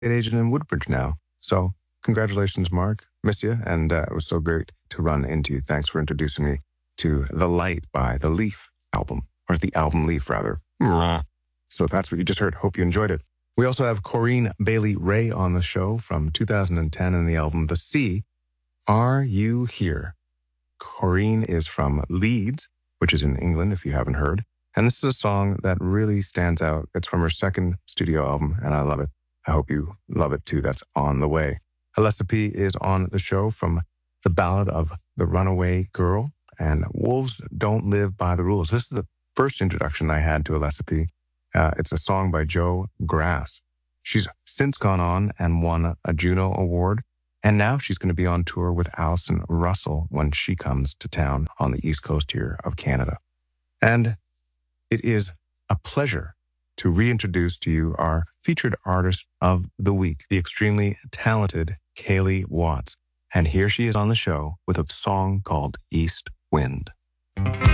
agent in Woodbridge now. So congratulations, Mark. Miss you, and it was so great to run into you. Thanks for introducing me to The Light by the Leaf album, or the album Leaf, rather. So that's what you just heard. Hope you enjoyed it. We also have Corinne Bailey Ray on the show from 2010 and the album The Sea. Are You Here? Corinne is from Leeds, which is in England, if you haven't heard. And this is a song that really stands out. It's from her second studio album, and I love it. I hope you love it too. That's on the way. Alessa P is on the show from The Ballad of the Runaway Girl and Wolves Don't Live by the Rules. This is the first introduction I had to Alessa P. It's a song by Joe Grass. She's since gone on and won a Juno Award, and now she's going to be on tour with Alison Russell when she comes to town on the East Coast here of Canada. And it is a pleasure to reintroduce to you our featured artist of the week, the extremely talented Kaylee Watts. And here she is on the show with a song called East Wind.